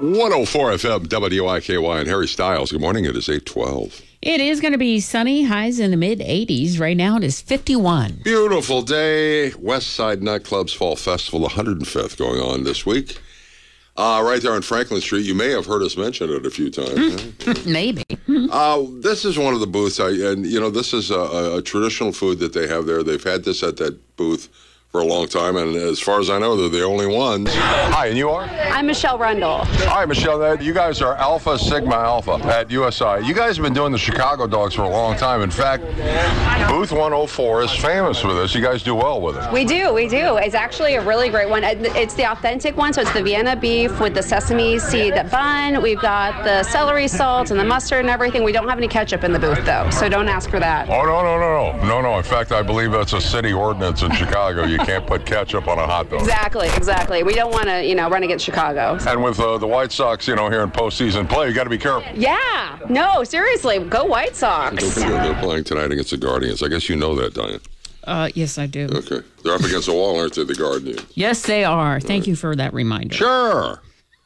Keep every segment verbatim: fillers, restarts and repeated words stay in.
one oh four F M, W I K Y, and Harry Styles. Good morning. It is eight twelve. It is going to be sunny, highs in the mid-eighties. Right now it is fifty-one. Beautiful day. West Side Nightclub's Fall Festival, one hundred fifth, going on this week. Uh, right there on Franklin Street. You may have heard us mention it a few times. Maybe. Uh, this is one of the booths, I, and you know, this is a, a traditional food that they have there. They've had this at that booth for a long time, and as far as I know, they're the only ones. Hi, and you are? I'm Michelle Rundle. Hi, Michelle. You guys are Alpha Sigma Alpha at U S I. You guys have been doing the Chicago dogs for a long time. In fact, Booth one oh four is famous for this. You guys do well with it. We do, we do. It's actually a really great one. It's the authentic one, so it's the Vienna beef with the sesame seed bun. We've got the celery salt and the mustard and everything. We don't have any ketchup in the booth, though, so don't ask for that. Oh, no, no, no, no. No, no. In fact, I believe that's a city ordinance in Chicago. You can't put ketchup on a hot dog. Exactly, exactly. We don't want to, you know, run against Chicago. And with uh, the White Sox, you know, here in postseason play, you got to be careful. Yeah. No, seriously. Go White Sox. Don't forget they're playing tonight against the Guardians. I guess you know that, Diane. Uh, yes, I do. Okay. They're up against the wall, aren't they, the Guardians? Yes, they are. Thank right. you for that reminder. Sure.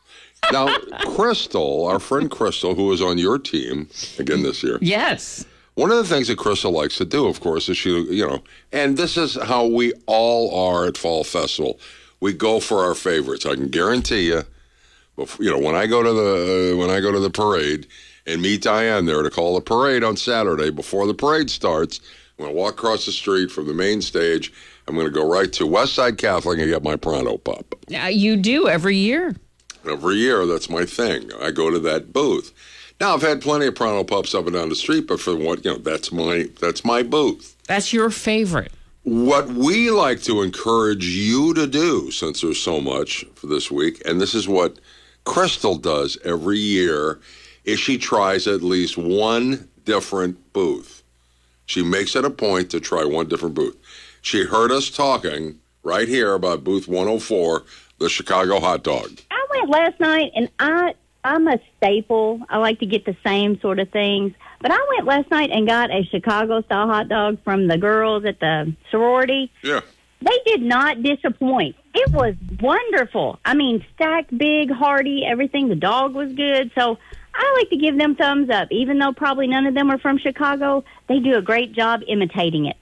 Now, Crystal, our friend Crystal, who was on your team again this year. Yes. One of the things that Crystal likes to do, of course, is she, you know, and this is how we all are at Fall Festival. We go for our favorites. I can guarantee you, before, you know, when I go to the uh, when I go to the parade and meet Diane there to call the parade on Saturday before the parade starts, I'm going to walk across the street from the main stage. I'm going to go right to West Side Catholic and get my Pronto Pup. Uh, you do every year. Every year, that's my thing. I go to that booth. Now, I've had plenty of Pronto Pups up and down the street, but for what, you know, that's my that's my booth. That's your favorite. What we like to encourage you to do, since there's so much for this week, and this is what Crystal does every year, is she tries at least one different booth. She makes it a point to try one different booth. She heard us talking right here about booth one oh four, the Chicago hot dog. I went last night, and I... I'm a staple. I like to get the same sort of things. But I went last night and got a Chicago-style hot dog from the girls at the sorority. Yeah. They did not disappoint. It was wonderful. I mean, stacked, big, hearty, everything. The dog was good. So I like to give them thumbs up. Even though probably none of them are from Chicago, they do a great job imitating it.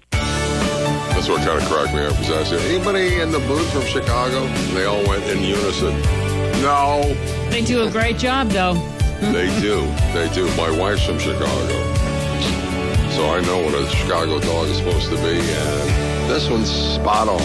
That's what kind of cracked me up. Because I said, anybody in the booth from Chicago? And they all went in unison. No. They do a great job, though. They do. They do. My wife's from Chicago. So I know what a Chicago dog is supposed to be. And this one's spot on.